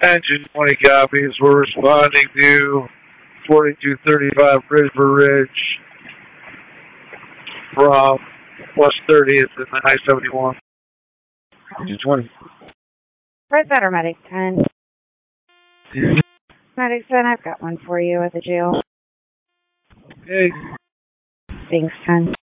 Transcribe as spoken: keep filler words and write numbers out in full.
Engine twenty copies. We're responding to forty-two thirty-five Bridgeport Ridge from West thirtieth and I seventy-one. Engine twenty. Where's that, or Medic ten? Medic ten, I've got one for you at the jail. Hey. Thanks, ten.